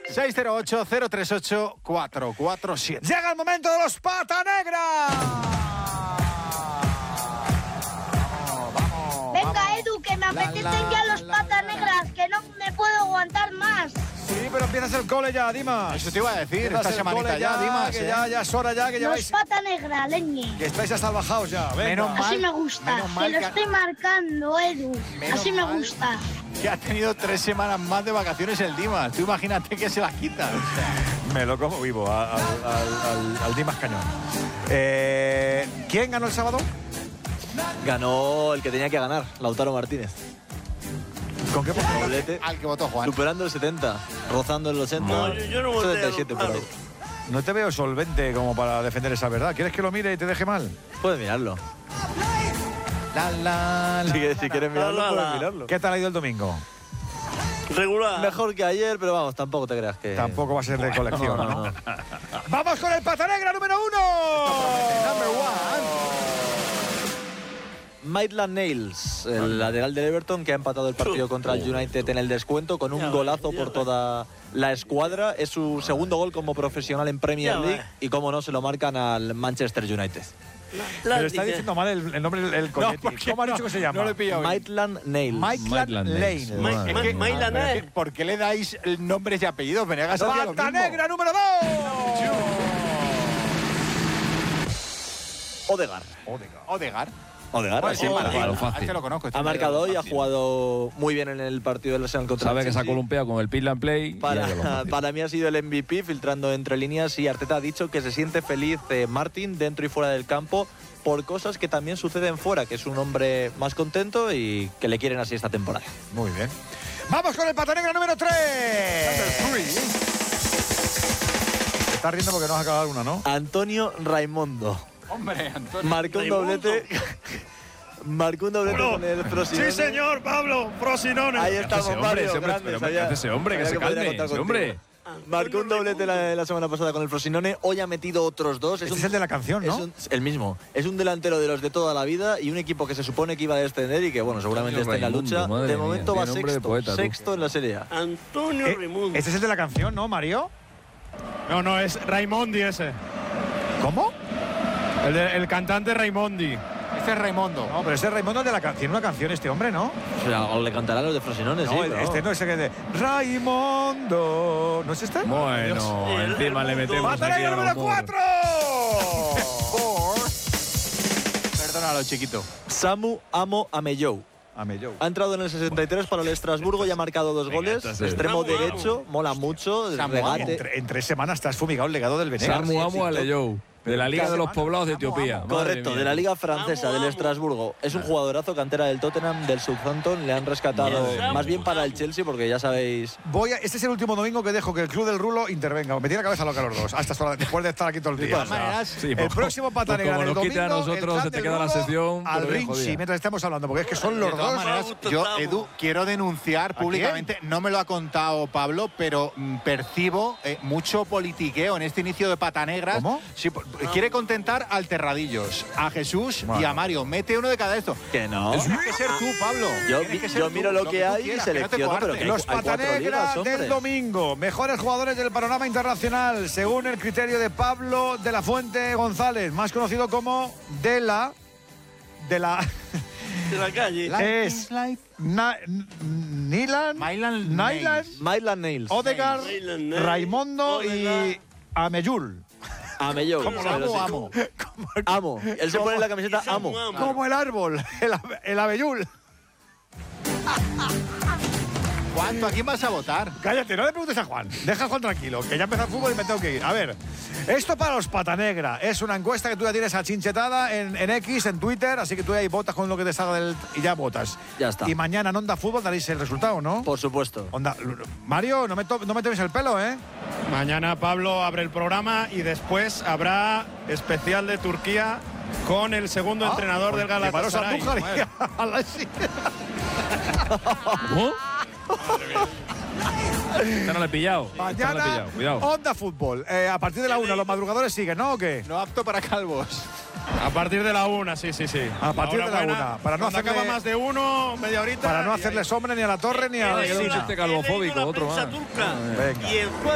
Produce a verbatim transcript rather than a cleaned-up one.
seis cero ocho, cero tres ocho, cuatro cuatro siete. Llega el momento de los Pata Negra. Vamos, vamos. Venga, vamos. Edu, que me La, apetecen la, ya los la, Pata la, Negras, que no me puedo aguantar más. Sí, pero empiezas el cole ya, Dimas. Eso te iba a decir, Empiezas esta el semanita cole ya, Dimas. que ¿eh? ya, ya es hora ya, que Los lleváis... Pata Negra, leñe. Que estáis hasta salvajados ya, venga. Menos mal. Así me gusta, menos mal que lo que- estoy marcando, Edu. Menos Así me mal. gusta. Que ha tenido tres semanas más de vacaciones el Dimas. Tú imagínate que se la quita. Me lo como vivo a- al, al, al, al Dimas Cañón. Eh, ¿Quién ganó el sábado? Ganó el que tenía que ganar, Lautaro Martínez. ¿Con qué porcentaje? Doblete, Al que votó Juan. superando el setenta, rozando el ochenta. No, yo- yo no voté a setenta y siete por ahí. Lautaro. No te veo solvente como para defender esa verdad. ¿Quieres que lo mire y te deje mal? Puedes mirarlo. La, la, la, Si, la, si la. quieres mirarlo, la, la. puedes mirarlo. ¿Qué tal ha ido el domingo? Regular. Mejor que ayer, pero vamos, tampoco te creas que... Tampoco va a ser de colección, No, ¿no? no, no. ¡Vamos con el Pata Negra número uno! Maitland Niles, el lateral del Everton, que ha empatado el partido contra el United en el descuento con un Ya golazo va, ya por va. toda la escuadra. Es su segundo gol como profesional en Premier Ya va. League y, como no, se lo marcan al Manchester United. Pero está diciendo mal el, el nombre del el Coyetti. porque ¿Cómo ha dicho no- que se llama? no lo he pillado. Maitland Niles. Maitland Maitland Lane. Niles. Ma- Madre Ma- mía. Maitland Pero Niles. que- ¿Por qué le dais nombres y apellidos? Venegas hacía lo ¡Pata mismo. Negra número dos! Odegaard. Odegaard. Odegaard, Pues así sí, para- Odegaard. lo fácil. Ah, este lo conozco. este Ha me marcado lo hoy, ha fácil. jugado muy bien en el partido del Arsenal contra Sabe el que se ha Chelsea. columpiado con el Pill and Play. y Para, ya lo fácil. para mí ha sido el M V P, filtrando entre líneas, y Arteta ha dicho que se siente feliz eh, Martin dentro y fuera del campo por cosas que también suceden fuera, que es un hombre más contento y que le quieren así esta temporada. Muy bien. ¡Vamos con el Pata Negra número tres! Te estás riendo porque no has acabado una, ¿no? Antonio Raimondo Hombre, Antonio. marcó un Raimundo. doblete. Marcó un doblete con el Frosinone. Sí, señor, Pablo. Frosinone. Ahí ¿Qué estamos, hace ese hombre? Mario, Ese hombre, grande, pero sabía- ¿qué hace ese hombre? Que sabía se podría calme, contar ese contigo. hombre. Marcó un doblete la, la semana pasada con el Frosinone. Hoy ha metido otros dos. Este es el de la canción, ¿no? Es un- el mismo. Es un delantero de los de toda la vida y un equipo que se supone que iba a descender y que, bueno, seguramente Antonio esté en la Raimundo, lucha. madre De mía, momento va tiene nombre de sexto, poeta, tú. sexto en la Serie A. Antonio Eh, Raimundo. este es el de la canción, ¿no, Mario? No, no, es Raimondi ese. ¿Cómo? El, de- el cantante Raimondi. Este es Raimondo. No, pero ese es Raimundo de la canción. Tiene una canción este hombre, ¿no? O sea, o le cantarán los de Frosinone, No, sí. el- pero- este no es el que de Raimondo. ¿No es este? Bueno, Sí, el encima le Raimundo. metemos ¡Pata aquí Negra al número humor. cuatro! Perdónalo, chiquito. Samu Amo Amellou. Amellou. Ha entrado en el sesenta y tres para el Estrasburgo y ha marcado dos goles. entonces- Extremo Samu Amo. derecho, mola mucho. Samu regate. En, tre- en tres semanas te has fumigado el legado del Venegas. Samu Amo Aleyou, de la Liga de los Poblados de Etiopía. Madre Correcto, mía. de la Liga Francesa, Amo, del amo. Estrasburgo. Es un jugadorazo, cantera del Tottenham, del Southampton. Le han rescatado Bien. más bien para el Chelsea, porque ya sabéis. Voy a, este es el último domingo que dejo que el Club del Rulo intervenga. Me tiene la cabeza loca los dos. Hasta esta hora, después de estar aquí todo el día. De todas O sea, maneras, Sí, el pues, próximo Pata pues Negra como del nos quite a domingo, el nosotros, clan se te del queda la Rulo sección, al pero bien Rinchi, jodida. mientras estemos hablando, porque es que son los de todas dos. maneras, gusto yo, estamos. Edu, quiero denunciar quién? públicamente, no me lo ha contado Pablo, pero mm, percibo eh, mucho politiqueo en este inicio de Pata Negras. ¿Cómo? Sí, por- quiere contentar al Terradillos, a Jesús y Bueno. a Mario. Mete uno de cada esto. Que no. Tienes que ser tú, Pablo. Yo, Tienes que ser yo tú, miro lo que tú hay y quieras, que no te selecciono, pero coartes. que Los hay Pata cuatro Negra ligas, hombre. del domingo. Mejores jugadores del panorama internacional, según el criterio de Pablo de la Fuente González, más conocido como De La. De la. De la calle. Life es is life. Na- N- Nilan. Mylan Nyland, Nails. Maitland Niles. Odegaard, Maitland Niles, Raimundo y Odegaard. Amellul. Amellou. ¿Cómo lo pero amo, sí. amo? Amo. Él se pone en la camiseta Samu Amo. Amo. Como el árbol, el, ave- el Abellul. ¿Cuánto? ¿A quién vas a votar? Cállate, no le preguntes a Juan. Deja a Juan tranquilo, que ya empezó el fútbol y me tengo que ir. A ver, esto para los Pata Negra es una encuesta que tú ya tienes achinchetada en, en X, en Twitter, así que tú ahí votas con lo que te salga del, y ya votas. Ya está. Y mañana en Onda Fútbol daréis el resultado, ¿no? Por supuesto. Onda, Mario, no me, to- no me tomes el pelo, ¿eh? Mañana Pablo abre el programa y después habrá especial de Turquía con el segundo Ah, entrenador del pues, llevaros a Galatasaray. Andújar y Bueno, a la silla. ¿Cómo? Esta no la he pillado. Esta no la he Mañana, pillado. Cuidado. Onda Fútbol. Eh, a partir de la una, los madrugadores siguen, ¿no? ¿O qué? No apto para calvos. a partir de la una, sí, sí, sí. A partir de la hora una, buena. para no Cuando hacerle- acaba más de uno, media horita. Para no y hacerle ahí. sombra ni a la torre ni a... He leído un la- chiste he leído calvofóbico, la otro prensa más. turca. Venga. Y el jueves